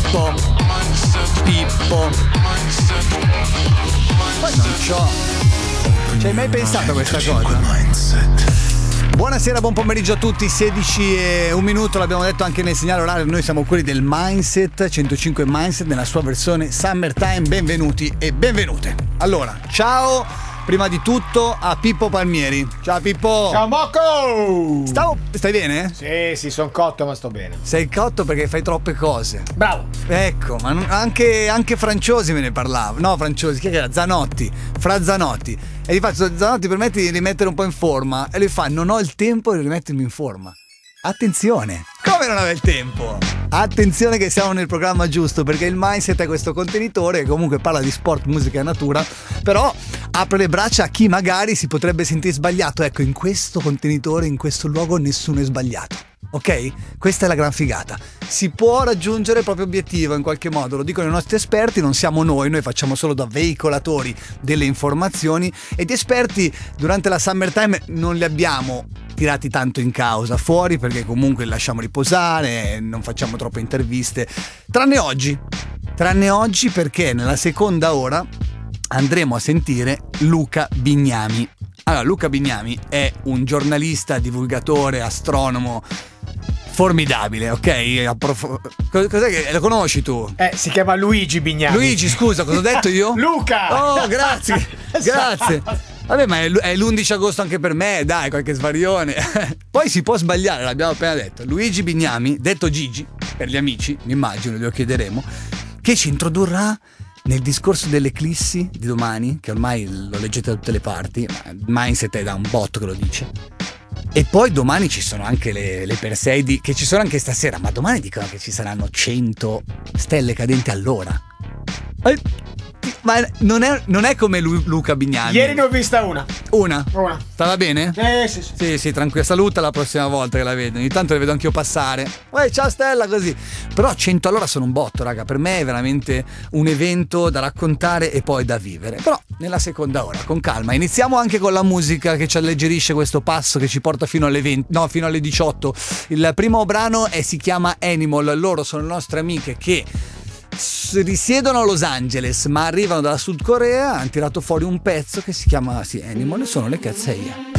Pippo. Poi non c'ho. Ci hai mai pensato a questa cosa? Buonasera, buon pomeriggio a tutti, 16:01, l'abbiamo detto anche nel segnale orario, noi siamo quelli del Mindset, 105 Mindset nella sua versione Summertime, benvenuti e benvenute. Allora, ciao, prima di tutto a Pippo Palmieri. Ciao Pippo! Ciao Mocco! Stai bene? Sì, sono cotto ma sto bene. Sei cotto perché fai troppe cose. Bravo! Ecco, ma anche Franciosi me ne parlava. No, Franciosi, chi era? Zanotti, Fra Zanotti. E gli faccio: Zanotti, permetti di rimettere un po' in forma? E lui fa: non ho il tempo di rimettermi in forma. Attenzione! Come non aveva il tempo? Attenzione che siamo nel programma giusto, perché il Mindset è questo contenitore che comunque parla di sport, musica e natura, però apre le braccia a chi magari si potrebbe sentire sbagliato. Ecco, in questo contenitore, in questo luogo nessuno è sbagliato. Ok? Questa è la gran figata. Si può raggiungere il proprio obiettivo in qualche modo, lo dicono i nostri esperti, non siamo noi facciamo solo da veicolatori delle informazioni, e di esperti durante la Summertime non li abbiamo tirati tanto in causa fuori, perché comunque li lasciamo riposare, non facciamo troppe interviste, tranne oggi perché nella seconda ora andremo a sentire Luca Bignami. Allora, Luca Bignami è un giornalista, divulgatore, astronomo formidabile, ok? Cos'è che lo conosci tu? Si chiama Luigi Bignami. Luigi, scusa, cosa ho detto io? Luca! Oh, grazie, grazie. Vabbè, ma è l'11 agosto anche per me, dai, qualche svarione. Poi si può sbagliare, l'abbiamo appena detto. Luigi Bignami, detto Gigi, per gli amici, mi immagino, glielo chiederemo, che ci introdurrà nel discorso dell'eclissi di domani, che ormai lo leggete da tutte le parti, ma Mindset è da un botto che lo dice. E poi domani ci sono anche le Perseidi, che ci sono anche stasera, ma domani dicono che ci saranno 100 stelle cadenti all'ora. Ma non è come Luca Bignami. Ieri ne ho vista una. Una? Stava bene? Sì. Sì, tranquilla, saluta la prossima volta che la vedo. Ogni tanto le vedo anch'io passare. Ciao Stella, così. Però 100 all'ora sono un botto, raga. Per me è veramente un evento da raccontare e poi da vivere. Però nella seconda ora, con calma. Iniziamo anche con la musica che ci alleggerisce questo passo, che ci porta fino alle 20, no, fino alle 18. Il primo brano si chiama Animal. Loro sono le nostre amiche che risiedono a Los Angeles ma arrivano dalla Sud Corea, hanno tirato fuori un pezzo che si chiama Animal, e sono le Cat Say Yeah.